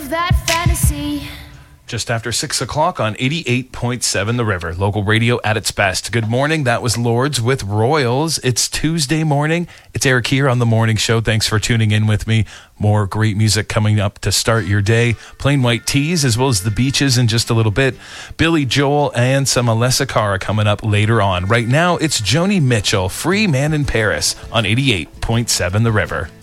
live that fantasy. Just after 6 o'clock on 88.7 The River, local radio at its best. Good morning. That was Lords with Royals. It's Tuesday morning. It's Eric here on The Morning Show. Thanks for tuning in with me. More great music coming up to start your day. Plain White Tees, as well as The Beaches in just a little bit. Billy Joel and some Alessia Cara coming up later on. Right now, it's Joni Mitchell, Free Man in Paris on 88.7 The River.